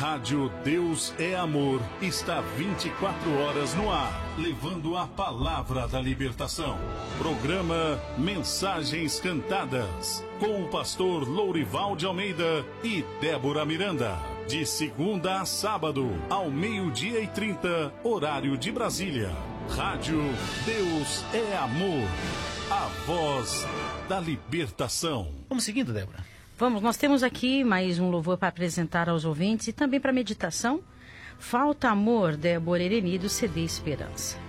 Rádio Deus é Amor está 24 horas no ar, levando a palavra da libertação. Programa Mensagens Cantadas, com o pastor Lourival de Almeida e Débora Miranda. De segunda a sábado, ao 12:30, horário de Brasília. Rádio Deus é Amor, a voz da libertação. Vamos seguindo, Débora. Vamos, nós temos aqui mais um louvor para apresentar aos ouvintes e também para meditação. Falta Amor, Débora Ereni, do CD Esperança.